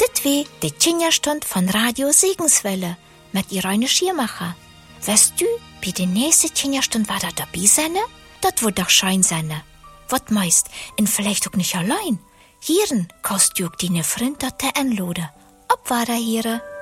Dit wie de Kinderstund von Radio Segenswelle mit Irene Schiermacher. Weißt du, bei der nächsten Kinderstund war da dabei sein? Das wird doch schein sein. Was meist, und vielleicht auch nicht allein. Hieren kannst du auch deine Freunde einladen. Ob war da hier?